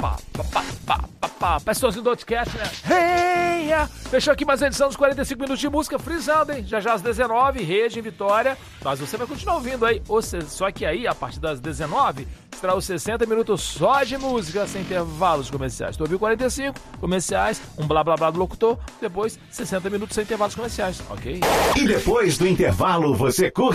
Pessoalzinho do Outcast, né? Hey, yeah. Fechou aqui mais uma edição dos 45 minutos de música, frisando, hein? Já às 19, Rede em Vitória. Mas você vai continuar ouvindo aí. Só que aí, a partir das 19, será os 60 minutos só de música, sem intervalos comerciais. Tu ouviu 45 comerciais, um blá blá blá do locutor, depois 60 minutos sem intervalos comerciais, ok? E depois do intervalo, você curte.